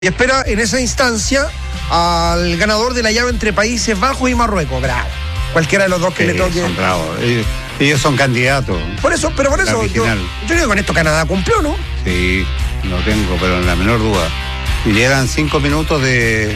Y espera en esa instancia al ganador de la llave entre Países Bajos y Marruecos. Bravo. Cualquiera de los dos que le toque. Son bravos. Ellos son candidatos. Por eso, yo creo que con esto Canadá cumplió, ¿no? Sí, no tengo, pero en la menor duda. Y llegan 5 minutos de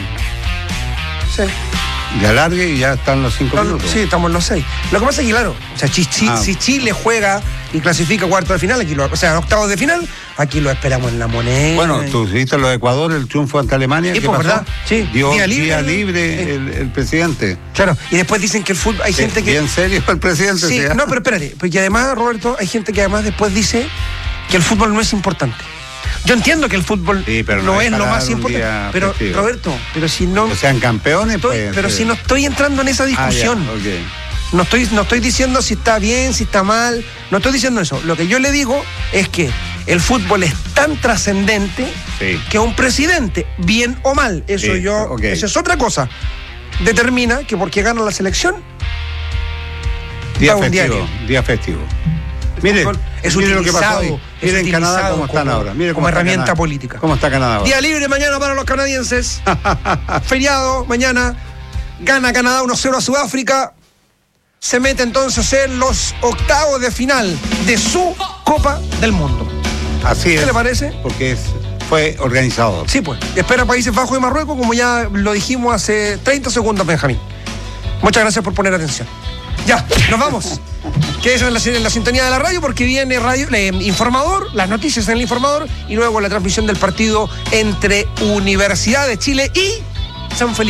alargue y ya están los 5 minutos. Sí, estamos en los 6. Lo que pasa es que, claro, o sea, si Chile juega y clasifica cuarto de final, octavos de final, aquí lo esperamos en La Moneda. Bueno, tú viste lo de Ecuador, el triunfo ante Alemania. Sí, ¿qué pasó? ¿verdad? Sí, Dio día libre el presidente. Claro, y después dicen que el fútbol, hay gente que... Bien serio el presidente. Sí, no, pero espérate, porque además, Roberto, hay gente que además después dice que el fútbol no es importante. Yo entiendo que el fútbol no es lo más importante, pero festivo. Roberto, pero si no... Que sean campeones, pero si no estoy entrando en esa discusión. No estoy diciendo si está bien, si está mal, no estoy diciendo eso. Lo que yo le digo es que el fútbol es tan trascendente que un presidente, bien o mal, eso es otra cosa, determina que porque gana la selección, día festivo. Mire lo que pasó hoy. Miren Canadá cómo están ahora. Como herramienta política. ¿Cómo está Canadá ahora? Día libre mañana para los canadienses. Feriado mañana. Gana Canadá 1-0 a Sudáfrica. Se mete entonces en los octavos de final de su Copa del Mundo. Así es. ¿Qué le parece? Porque fue organizador. Sí, pues. Espera Países Bajos y Marruecos, como ya lo dijimos hace 30 segundos, Benjamín. Muchas gracias por poner atención. Ya, nos vamos. Quédense en la sintonía de la radio porque viene Informador, las noticias en el Informador y luego la transmisión del partido entre Universidad de Chile y San Felipe.